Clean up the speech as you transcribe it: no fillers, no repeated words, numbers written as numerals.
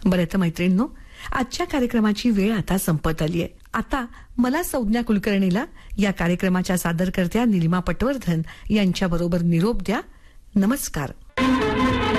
बरं तर मैत्रिणींनो, आजच्या कार्यक्रमाची वेळ आता संपत आली आहे. आता मला संज्ञा कुलकर्णीला या कार्यक्रमाच्या सादरकर्त्या निलिमा पटवर्धन यांच्या बरोबर निरोप द्या. नमस्कार.